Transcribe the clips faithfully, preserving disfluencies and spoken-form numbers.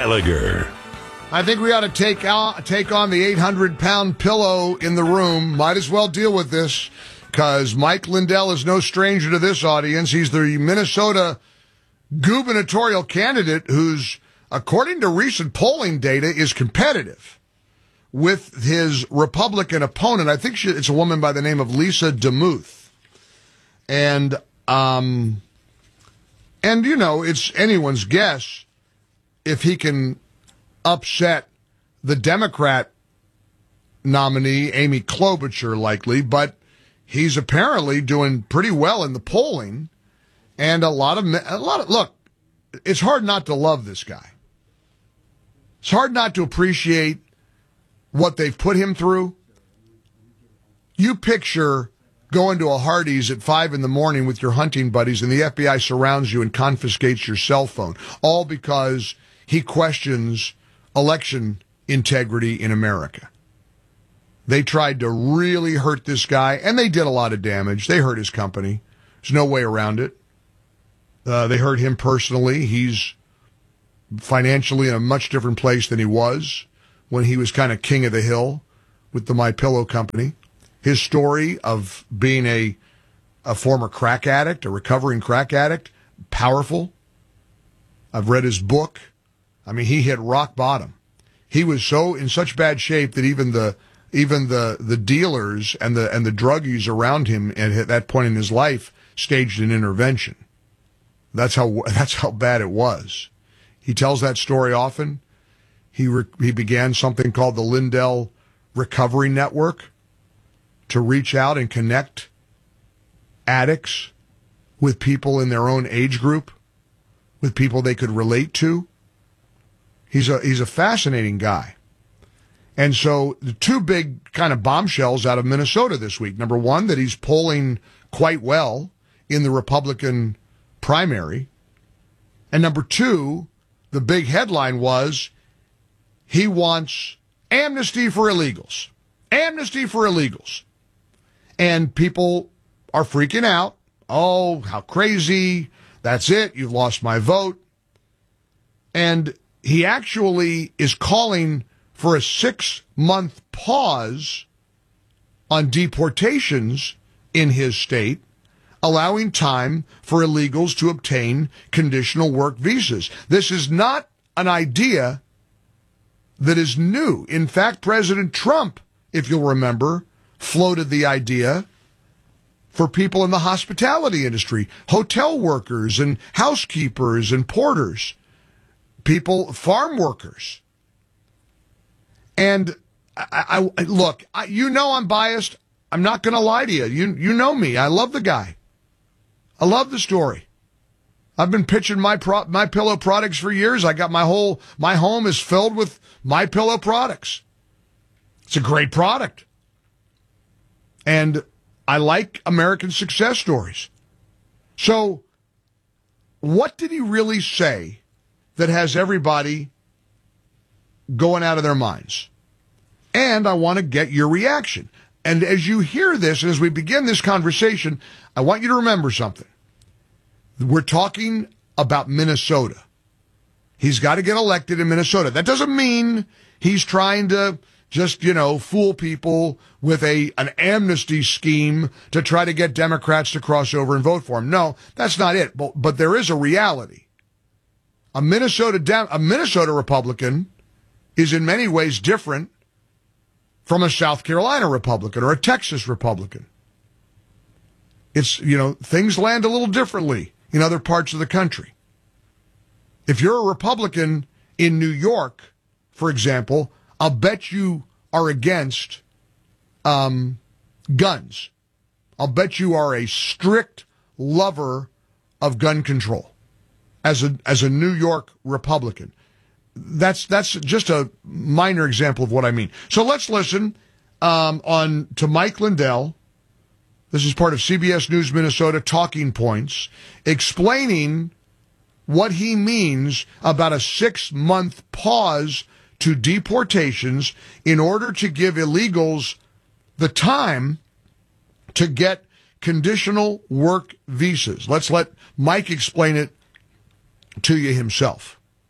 Gallagher. I think we ought to take out, take on the eight hundred pound pillow in the room. Might as well deal with this because Mike Lindell is no stranger to this audience. He's the Minnesota gubernatorial candidate who's, according to recent polling data, is competitive with his Republican opponent. I think she, it's a woman by the name of Lisa DeMuth. And, um, and, you know, it's anyone's guess if he can upset the Democrat nominee, Amy Klobuchar, likely, but he's apparently doing pretty well in the polling. And a lot of, a lot of, look, it's hard not to love this guy. It's hard not to appreciate what they've put him through. You picture going to a Hardee's at five in the morning with your hunting buddies and the F B I surrounds you and confiscates your cell phone, all because he questions election integrity in America. They tried to really hurt this guy, and they did a lot of damage. They hurt his company. There's no way around it. Uh, they hurt him personally. He's financially in a much different place than he was when he was kind of king of the hill with the My Pillow company. His story of being a a former crack addict, a recovering crack addict, powerful. I've read his book. I mean, he hit rock bottom. He was so in such bad shape that even the even the the dealers and the and the druggies around him at that point in his life staged an intervention. That's how that's how bad it was. He tells that story often. He re, he began something called the Lindell Recovery Network to reach out and connect addicts with people in their own age group, with people they could relate to. He's a he's a fascinating guy. And so the two big kind of bombshells out of Minnesota this week. Number one, that he's polling quite well in the Republican primary. And number two, the big headline was he wants amnesty for illegals. Amnesty for illegals. And people are freaking out. Oh, how crazy. That's it. You've lost my vote. And he actually is calling for a six-month pause on deportations in his state, allowing time for illegals to obtain conditional work visas. This is not an idea that is new. In fact, President Trump, if you'll remember, floated the idea for people in the hospitality industry, hotel workers and housekeepers and porters, people, farm workers. And I, I look, I, you know I'm biased. I'm not going to lie to you. You you know me. I love the guy. I love the story. I've been pitching my pro, my pillow products for years. I got my whole my home is filled with My Pillow products. It's a great product. And I like American success stories. So what did he really say that has everybody going out of their minds? And I want to get your reaction. And as you hear this, and as we begin this conversation, I want you to remember something. We're talking about Minnesota. He's got to get elected in Minnesota. That doesn't mean he's trying to just, you know, fool people with a an amnesty scheme to try to get Democrats to cross over and vote for him. No, that's not it. But, but there is a reality. A Minnesota Dem- a Minnesota Republican is in many ways different from a South Carolina Republican or a Texas Republican. It's, you know, things land a little differently in other parts of the country. If you're a Republican in New York, for example, I'll bet you are against um, guns. I'll bet you are a strict lover of gun control as a as a New York Republican. That's that's just a minor example of what I mean. So let's listen um, on to Mike Lindell. This is part of C B S News Minnesota Talking Points, explaining what he means about a six-month pause to deportations in order to give illegals the time to get conditional work visas. Let's let Mike explain it to you himself.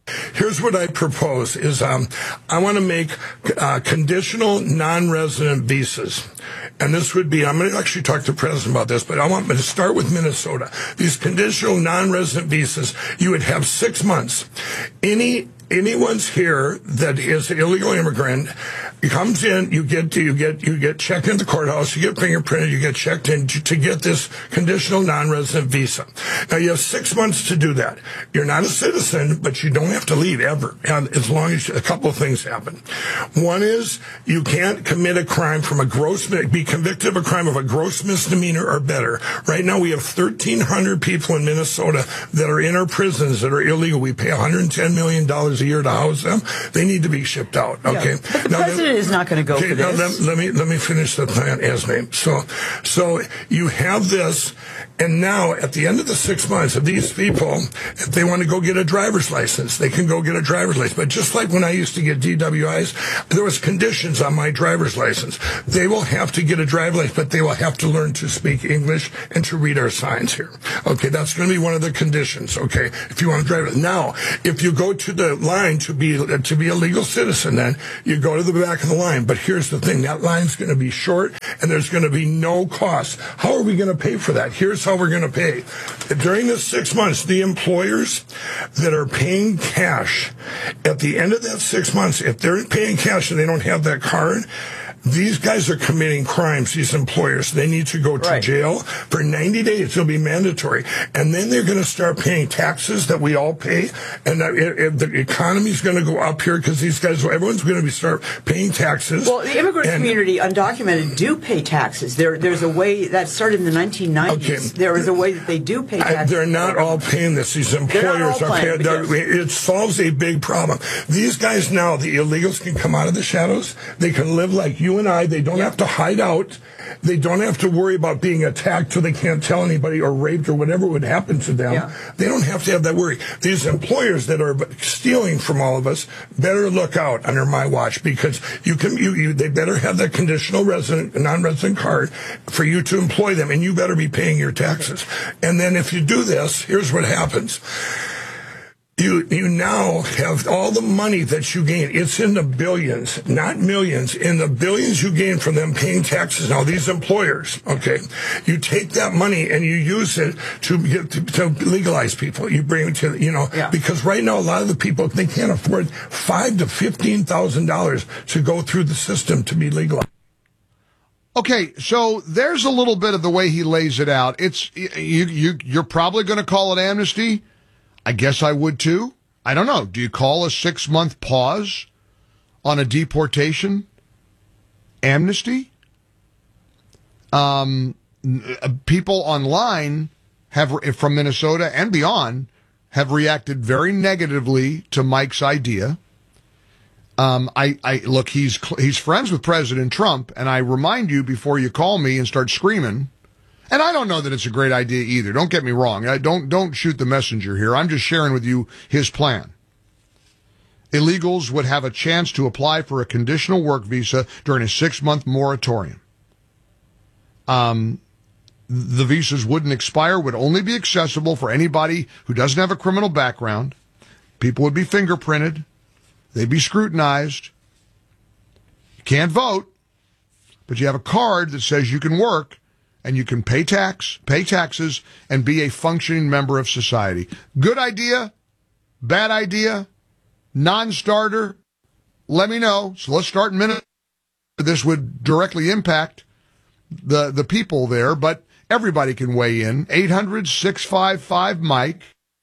Here's what I propose is um, I want to make uh, conditional non-resident visas. And this would be, I'm going to actually talk to the president about this, but I want to start with Minnesota. These conditional non-resident visas, you would have six months. Any Anyone's here that is an illegal immigrant comes in, you get you get you get checked in the courthouse, you get fingerprinted, you get checked in to, to get this conditional non-resident visa. Now you have six months to do that. You're not a citizen, but you don't have to leave ever, and as long as a couple of things happen. One is you can't commit a crime from a gross be convicted of a crime of a gross misdemeanor or better. Right now we have thirteen hundred people in Minnesota that are in our prisons that are illegal. We pay one hundred ten million dollars a year to house them. They need to be shipped out. Okay. Yeah, but the now, president then, is not going to go okay, for this. Now, let, let me let me finish the plan as name. So, so you have this, and now at the end of the six months of these people, if they want to go get a driver's license, they can go get a driver's license. But just like when I used to get D W Is, there was conditions on my driver's license. They will have to get a driver's license, but they will have to learn to speak English and to read our signs here. Okay, that's going to be one of the conditions. Okay, if you want to drive it now, if you go to the line to be to be a legal citizen, then you go to the back of the line. But here's the thing: that line's going to be short, and there's going to be no cost. How are we going to pay for that? Here's how we're going to pay. During this six months, the employers that are paying cash at the end of that six months, if they're paying cash and they don't have that card, these guys are committing crimes, these employers. They need to go to right. jail for ninety days. It'll be mandatory. And then they're going to start paying taxes that we all pay. And uh, it, it, the economy's going to go up here because these guys, everyone's going to be start paying taxes. Well, the immigrant and, community, undocumented, do pay taxes. There, There's a way, that started in the nineteen nineties. Okay. There is a way that they do pay taxes. I, they're not all paying this. These employers are paying. Because it solves a big problem. These guys now, the illegals can come out of the shadows. They can live like you and I. They don't have to hide out. They don't have to worry about being attacked till they can't tell anybody or raped or whatever would happen to them. Yeah. They don't have to have that worry. These employers that are stealing from all of us better look out under my watch, because you can, you, you, they better have that conditional resident, non-resident card for you to employ them, and you better be paying your taxes. And then if you do this, here's what happens. You you now have all the money that you gain. It's in the billions, not millions. In the billions you gain from them paying taxes. Now, these employers, okay, you take that money and you use it to get to, to legalize people. You bring it to, you know, yeah. because right now a lot of the people, they can't afford five to fifteen thousand dollars to go through the system to be legalized. Okay, so there's a little bit of the way he lays it out. It's you you you're probably going to call it amnesty. I guess I would too. I don't know. Do you call a six-month pause on a deportation amnesty? Um, people online have, from Minnesota and beyond, have reacted very negatively to Mike's idea. Um, I, I look, he's he's friends with President Trump, and I remind you before you call me and start screaming. And I don't know that it's a great idea either. Don't get me wrong. I don't don't shoot the messenger here. I'm just sharing with you his plan. Illegals would have a chance to apply for a conditional work visa during a six-month moratorium. Um, the visas wouldn't expire, would only be accessible for anybody who doesn't have a criminal background. People would be fingerprinted. They'd be scrutinized. You can't vote, but you have a card that says you can work. And you can pay tax, pay taxes, and be a functioning member of society. Good idea? Bad idea? Non-starter? Let me know. So let's start in a minute. This would directly impact the, the people there, but everybody can weigh in. eight hundred, six five five, Mike.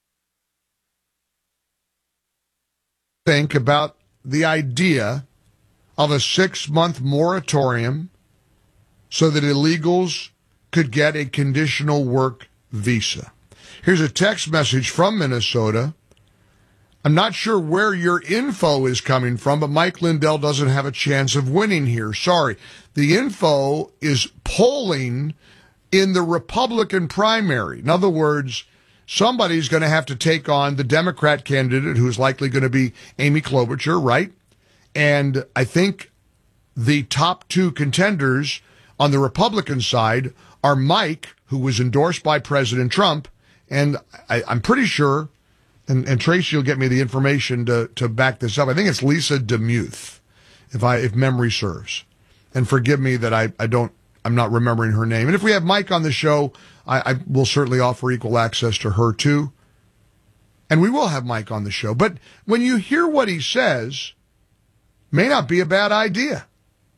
Think about the idea of a six-month moratorium so that illegals could get a conditional work visa. Here's a text message from Minnesota. I'm not sure where your info is coming from, but Mike Lindell doesn't have a chance of winning here. Sorry. The info is polling in the Republican primary. In other words, somebody's going to have to take on the Democrat candidate, who's likely going to be Amy Klobuchar, right? And I think the top two contenders on the Republican side are Mike, who was endorsed by President Trump, and I, I'm pretty sure And, and Tracy will get me the information to, to back this up. I think it's Lisa DeMuth, if I if memory serves. And forgive me that I, I don't I'm not remembering her name. And if we have Mike on the show, I, I will certainly offer equal access to her too. And we will have Mike on the show. But when you hear what he says, may not be a bad idea.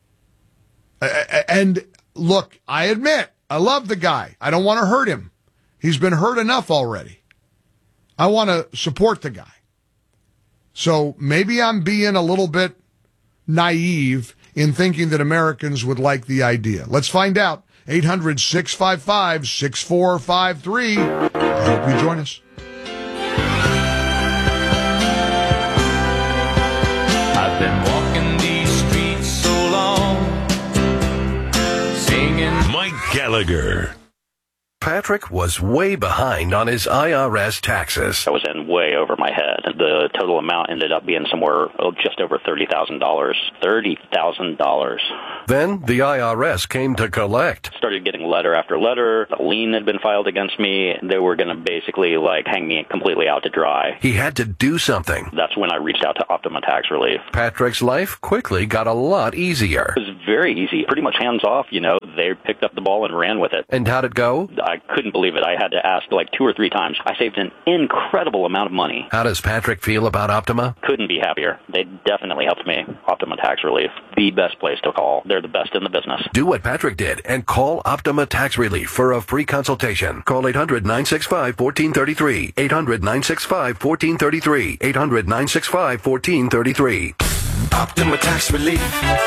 And look, I admit, I love the guy. I don't want to hurt him. He's been hurt enough already. I want to support the guy. So maybe I'm being a little bit naive in thinking that Americans would like the idea. Let's find out. eight hundred, six five five, six four five three. I hope you join us. I've been walking these streets so long, singing Mike Gallagher. Patrick was way behind on his I R S taxes. I was in way over my head. The total amount ended up being somewhere oh, just over thirty thousand dollars. thirty thousand dollars. Then the I R S came to collect. Started getting letter after letter. A lien had been filed against me. They were going to basically like hang me completely out to dry. He had to do something. That's when I reached out to Optima Tax Relief. Patrick's life quickly got a lot easier. It was very easy. Pretty much hands off, you know. They picked up the ball and ran with it. And how'd it go? I couldn't believe it. I had to ask like two or three times. I saved an incredible amount of money. How does Patrick feel about Optima? Couldn't be happier. They definitely helped me. Optima Tax Relief, the best place to call. They're the best in the business. Do what Patrick did and call Optima Tax Relief for a free consultation. Call eight hundred, nine six five, one four three three. eight hundred, nine six five, one four three three. eight hundred, nine six five, one four three three. Optima Tax Relief.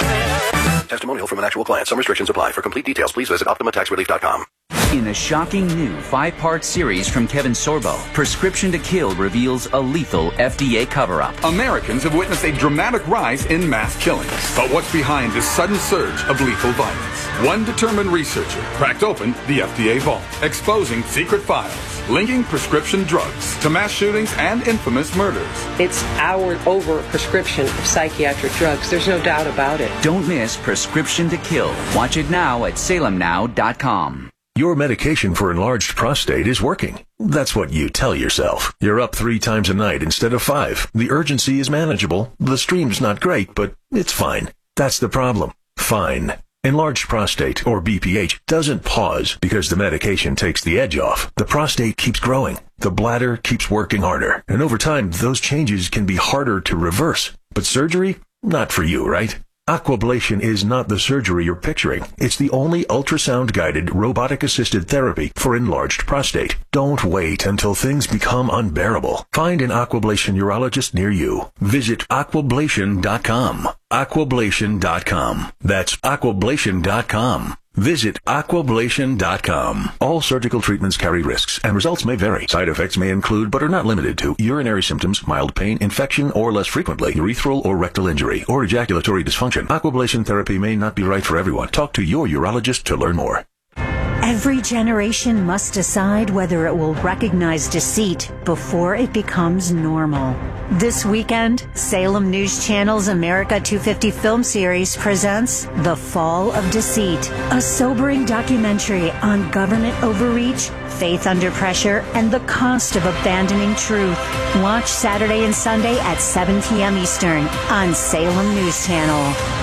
Testimonial from an actual client. Some restrictions apply. For complete details, please visit optima tax relief dot com. In a shocking new five-part series from Kevin Sorbo, Prescription to Kill reveals a lethal F D A cover-up. Americans have witnessed a dramatic rise in mass killings. But what's behind this sudden surge of lethal violence? One determined researcher cracked open the F D A vault, exposing secret files linking prescription drugs to mass shootings and infamous murders. It's our over-prescription of psychiatric drugs. There's no doubt about it. Don't miss Prescription to Kill. Watch it now at salem now dot com. Your medication for enlarged prostate is working. That's what you tell yourself. You're up three times a night instead of five. The urgency is manageable. The stream's not great, but it's fine. That's the problem. Fine. Enlarged prostate, or B P H, doesn't pause because the medication takes the edge off. The prostate keeps growing. The bladder keeps working harder. And over time, those changes can be harder to reverse. But surgery? Not for you, right? Aquablation is not the surgery you're picturing. It's the only ultrasound-guided, robotic-assisted therapy for enlarged prostate. Don't wait until things become unbearable. Find an Aquablation urologist near you. Visit aquablation dot com. aquablation dot com. That's aquablation dot com. Visit aquablation dot com. All surgical treatments carry risks, and results may vary. Side effects may include, but are not limited to, urinary symptoms, mild pain, infection, or less frequently, urethral or rectal injury, or ejaculatory dysfunction. Aquablation therapy may not be right for everyone. Talk to your urologist to learn more. Every generation must decide whether it will recognize deceit before it becomes normal. This weekend, Salem News Channel's America two fifty film series presents The Fall of Deceit, a sobering documentary on government overreach, faith under pressure, and the cost of abandoning truth. Watch Saturday and Sunday at seven p.m. Eastern on Salem News Channel.